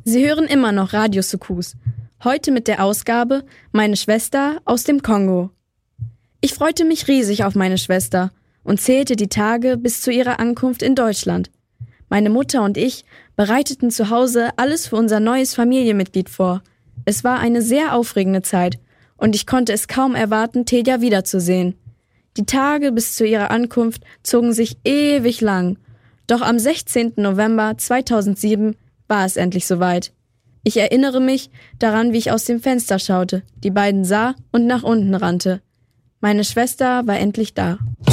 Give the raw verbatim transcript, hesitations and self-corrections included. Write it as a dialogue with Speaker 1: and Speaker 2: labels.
Speaker 1: Sie hören immer noch Radio Sukus. Heute mit der Ausgabe Meine Schwester aus dem Kongo. Ich freute mich riesig auf meine Schwester und zählte die Tage bis zu ihrer Ankunft in Deutschland. Meine Mutter und ich bereiteten zu Hause alles für unser neues Familienmitglied vor. Es war eine sehr aufregende Zeit und ich konnte es kaum erwarten, Telja wiederzusehen. Die Tage bis zu ihrer Ankunft zogen sich ewig lang. Doch am sechzehnten November zweitausendsieben war es endlich soweit. Ich erinnere mich daran, wie ich aus dem Fenster schaute, die beiden sah und nach unten rannte. Meine Schwester war endlich da.